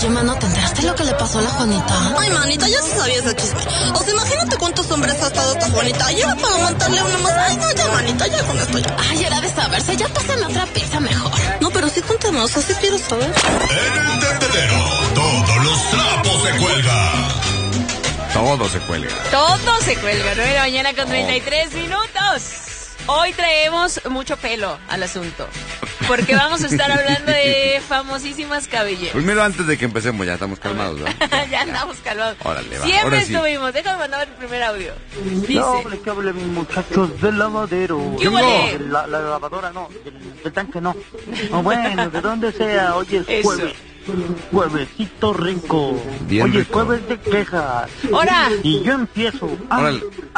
Oye, mano, ¿te enteraste lo que le pasó a la Juanita? Ay, manita, ya se sabía ese chisme. O sea, imagínate cuántos hombres ha estado esta Juanita. Ya para aguantarle una más. Ay, no, ya, manita, ya con esto ya. Ay, era de saberse, ya pásame otra pieza mejor. No, pero sí cuéntame, o sea, sí quiero saber. En el tendedero, todos los trapos se cuelgan. Todo se cuelga. Todo se cuelga, 9 de la mañana con 33 minutos. Hoy traemos mucho pelo al asunto, porque vamos a estar hablando de famosísimas cabelleras. Primero, antes de que empecemos, ya estamos calmados, ¿verdad? Ya andamos calmados. Órale, va. Siempre Ahora sí. estuvimos. Déjame mandar el primer audio. Dice... Que hable mis muchachos del lavadero. ¿Qué huele? La lavadora no, del tanque no. O bueno, de donde sea, hoy es Eso. jueves. Juevesito rico. Bien Oye, rico. jueves de quejas. ¡Hora! Y yo empiezo. Órale.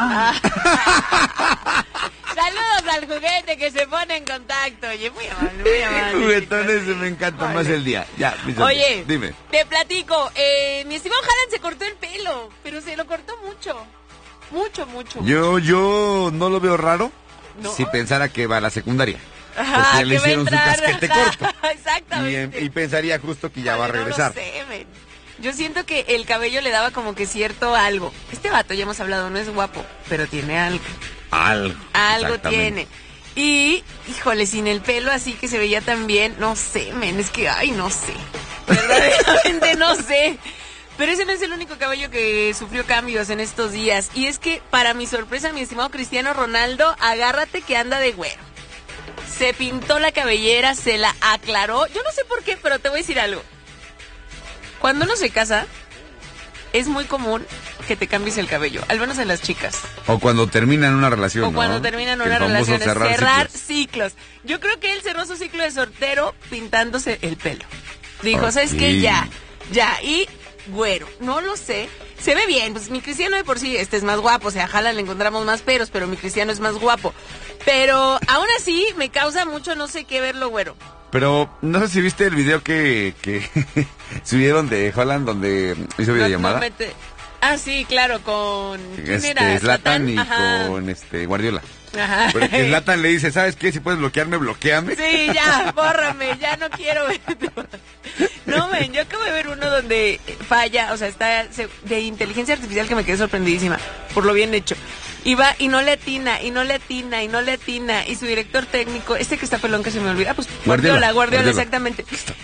Saludos al juguete que se pone en contacto. Oye, muy amable, muy amable. Juguetones, me encanta más el día. Ya, Vicente, Oye, dime. te platico. Mi estimado Haaland se cortó el pelo, pero se lo cortó mucho. Mucho. Yo no lo veo raro ¿No? si pensara que va a la secundaria. Ajá, Porque le que va a hicieron su entrar. casquete corto. Exactamente. Y pensaría justo que ya va a Oye, regresar. No lo sé, men. Yo siento que el cabello le daba como que cierto algo. Este vato, ya hemos hablado, no es guapo, pero tiene algo. Algo Tiene. Y, híjole, sin el pelo así que se veía tan bien, no sé, men, es que, ay, no sé. Verdaderamente no sé. Pero ese no es el único cabello que sufrió cambios en estos días. Y es que, para mi sorpresa, mi estimado Cristiano Ronaldo, agárrate que anda de güero. Se pintó la cabellera, se la aclaró. Yo no sé por qué, pero te voy a decir algo. Cuando uno se casa, es muy común que te cambies el cabello, al menos en las chicas. O cuando terminan una relación, O ¿no? cuando terminan El una famoso relación, cerrar ciclos. Yo creo que él cerró su ciclo de soltero pintándose el pelo. Dijo, Ah, ¿sabes sí. qué? Ya. Y güero, no lo sé. Se ve bien, pues mi Cristiano de por sí es más guapo, o sea, a Haaland le encontramos más peros, pero mi Cristiano es más guapo. Pero aún así me causa mucho no sé qué verlo güero. Pero no sé si viste el video que subieron de Holland donde hizo videollamada. Ah, sí, claro, con... ¿quién era? Zlatan y Ajá. con Guardiola. Ajá. Porque Zlatan le dice, ¿sabes qué? Si puedes bloquearme, bloqueame. Sí, ya, bórrame, ya no quiero verte. No, men, yo acabo de ver uno donde falla, o sea, está de inteligencia artificial que me quedé sorprendidísima por lo bien hecho. Y va y no le atina, y su director técnico, que está pelón que se me olvida, pues Guardiola, exactamente.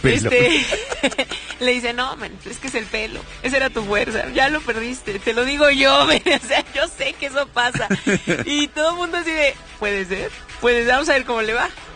Le dice, no, men, es que es el pelo, esa era tu fuerza, ya lo perdiste, te lo digo yo, men, o sea, yo sé que eso pasa. Y todo el mundo así de, puede ser, vamos a ver cómo le va.